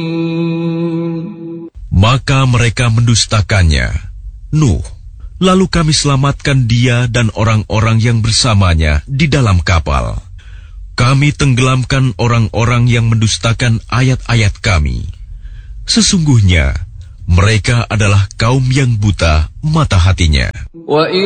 Maka mereka mendustakannya. Nuh, lalu kami selamatkan dia dan orang-orang yang bersamanya di dalam kapal. Kami tenggelamkan orang-orang yang mendustakan ayat-ayat kami. Sesungguhnya mereka adalah kaum yang buta mata hatinya.